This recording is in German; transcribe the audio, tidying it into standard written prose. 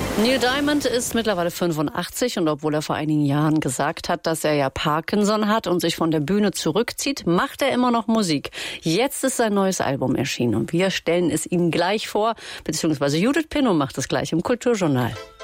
Neil Diamond ist mittlerweile 85 und obwohl er vor einigen Jahren gesagt hat, dass er ja Parkinson hat und sich von der Bühne zurückzieht, macht er immer noch Musik. Jetzt ist sein neues Album erschienen und wir stellen es Ihnen gleich vor, beziehungsweise Judith Pinnow macht es gleich im Kulturjournal.